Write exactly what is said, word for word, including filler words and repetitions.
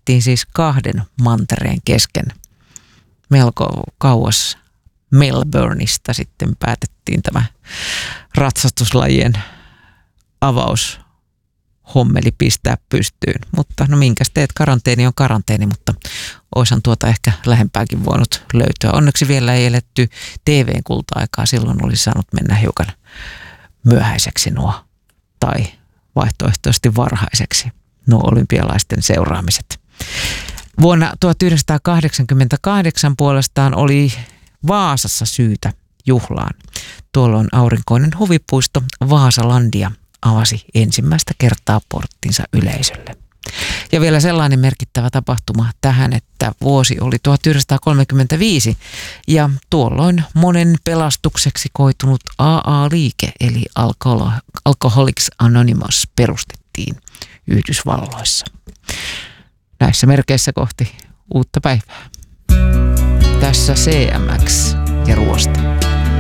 vedettiin siis kahden mantereen kesken. Melko kauas Melbourneista sitten päätettiin tämä ratsastuslajien avaus hommeli pistää pystyyn. Mutta no minkäs teet, karanteeni on karanteeni, mutta oishan tuota ehkä lähempääkin voinut löytyä. Onneksi vielä ei eletty T V:n kulta-aikaa, silloin olisi saanut mennä hiukan myöhäiseksi nuo, tai vaihtoehtoisesti varhaiseksi nuo olympialaisten seuraamiset. Vuonna tuhatyhdeksänsataakahdeksankymmentäkahdeksan puolestaan oli Vaasassa syytä juhlaan. Tuolloin aurinkoinen huvipuisto Vaasalandia avasi ensimmäistä kertaa porttinsa yleisölle. Ja vielä sellainen merkittävä tapahtuma tähän, että vuosi oli tuhatyhdeksänsataakolmekymmentäviisi ja tuolloin monen pelastukseksi koitunut A A-liike eli Alcoholics Anonymous perustettiin Yhdysvalloissa. Näissä merkeissä kohti uutta päivää. Tässä C M X ja Ruoste.